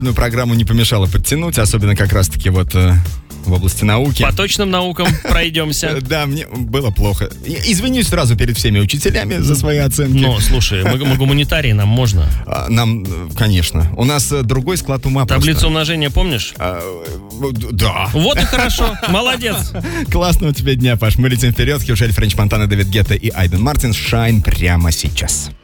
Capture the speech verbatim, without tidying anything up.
Ну, программу не помешало подтянуть, особенно как раз-таки вот э, в области науки. По точным наукам пройдемся. Да, мне было плохо. Извинюсь сразу перед всеми учителями за свои оценки. Но, слушай, мы, мы гуманитарии, нам можно. А, нам, конечно. У нас другой склад ума. Таблицу просто. умножения помнишь? А, да. Вот и хорошо, молодец. Классного тебе дня, Паш. Мы летим вперед. Хью Шель, Френч Монтана, Дэвид Гетта и Айден Мартин. Шайн прямо сейчас.